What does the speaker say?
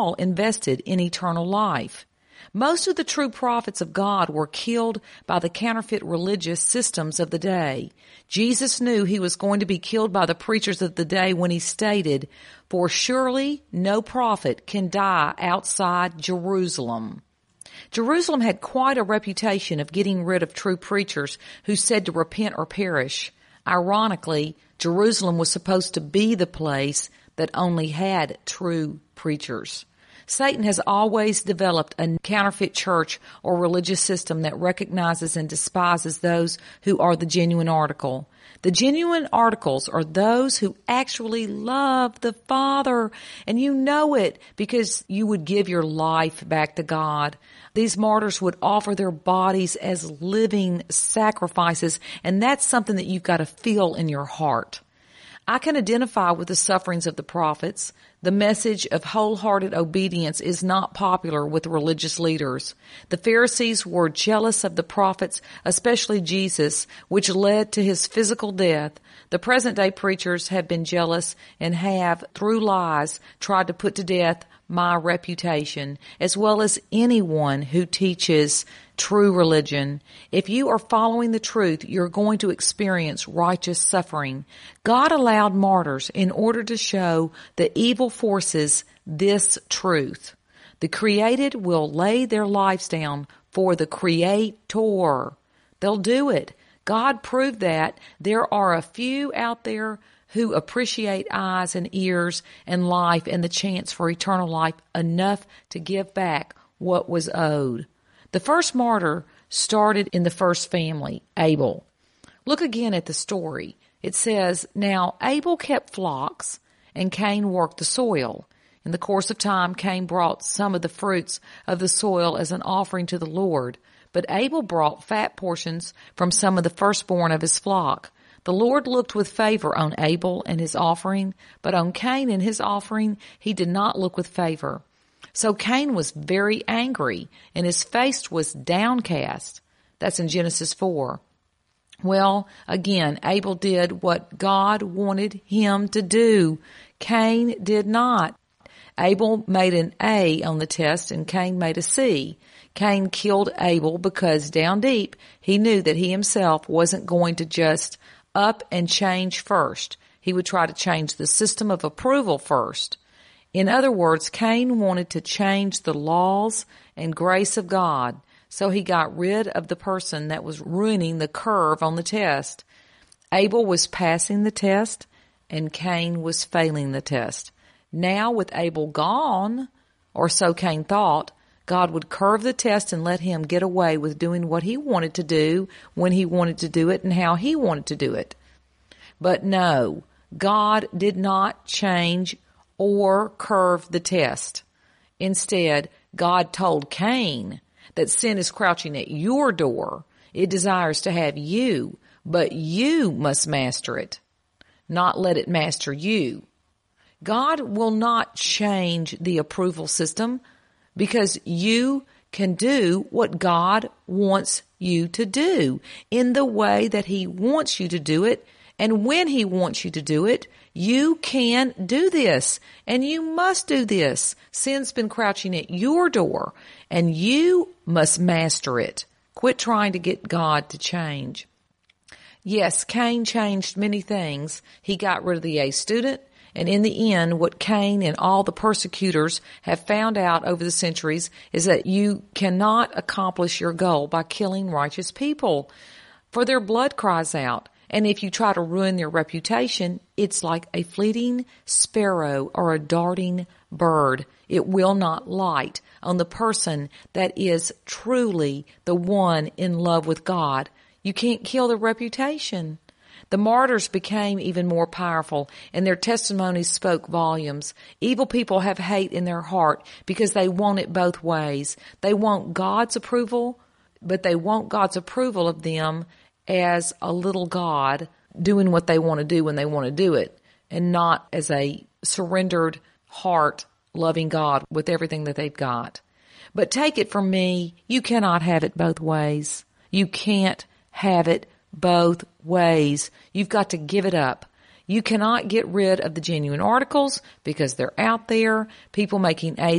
all invested in eternal life. Most of the true prophets of God were killed by the counterfeit religious systems of the day. Jesus knew he was going to be killed by the preachers of the day when he stated, "For surely no prophet can die outside Jerusalem." Jerusalem had quite a reputation of getting rid of true preachers who said to repent or perish. Ironically, Jerusalem was supposed to be the place that only had true preachers. Satan has always developed a counterfeit church or religious system that recognizes and despises those who are the genuine article. The genuine articles are those who actually love the Father, and you know it because you would give your life back to God. These martyrs would offer their bodies as living sacrifices, and that's something that you've got to feel in your heart. I can identify with the sufferings of the prophets. The message of wholehearted obedience is not popular with religious leaders. The Pharisees were jealous of the prophets, especially Jesus, which led to his physical death. The present-day preachers have been jealous and have, through lies, tried to put to death my reputation, as well as anyone who teaches true religion. If you are following the truth, you're going to experience righteous suffering. God allowed martyrs in order to show the evil forces this truth. The created will lay their lives down for the Creator. They'll do it. God proved that. There are a few out there who appreciate eyes and ears and life and the chance for eternal life enough to give back what was owed. The first martyr started in the first family, Abel. Look again at the story. It says, "Now Abel kept flocks, and Cain worked the soil. In the course of time, Cain brought some of the fruits of the soil as an offering to the Lord, but Abel brought fat portions from some of the firstborn of his flock. The Lord looked with favor on Abel and his offering, but on Cain and his offering he did not look with favor. So Cain was very angry, and his face was downcast." That's in Genesis 4. Well, again, Abel did what God wanted him to do. Cain did not. Abel made an A on the test, and Cain made a C. Cain killed Abel because down deep he knew that he himself wasn't going to just up and change first. He would try to change the system of approval first. In other words, Cain wanted to change the laws and grace of God, so he got rid of the person that was ruining the curve on the test. Abel was passing the test, and Cain was failing the test. Now, with Abel gone, or so Cain thought, God would curve the test and let him get away with doing what he wanted to do, when he wanted to do it, and how he wanted to do it. But no, God did not change or curve the test. Instead, God told Cain that sin is crouching at your door. It desires to have you, but you must master it, not let it master you. God will not change the approval system, because you can do what God wants you to do in the way that he wants you to do it. And when he wants you to do it, you can do this, and you must do this. Sin's been crouching at your door, and you must master it. Quit trying to get God to change. Yes, Cain changed many things. He got rid of the A student. And in the end, what Cain and all the persecutors have found out over the centuries is that you cannot accomplish your goal by killing righteous people, for their blood cries out. And if you try to ruin their reputation, it's like a fleeting sparrow or a darting bird. It will not light on the person that is truly the one in love with God. You can't kill their reputation. The martyrs became even more powerful, and their testimonies spoke volumes. Evil people have hate in their heart because they want it both ways. They want God's approval, but they want God's approval of them as a little God doing what they want to do when they want to do it, and not as a surrendered heart loving God with everything that they've got. But take it from me, you cannot have it both ways. You can't have it both ways. You've got to give it up. You cannot get rid of the genuine articles because they're out there, people making A's